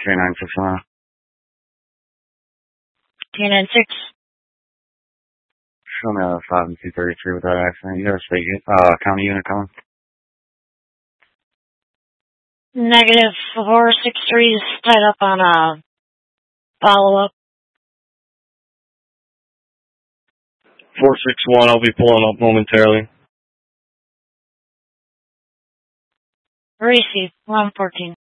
3961. K96. Show me a 5 and 233 with that accident. You have a state county unit coming? Negative 463 is tied up on a follow-up. 461, I'll be pulling up momentarily. Received. 114.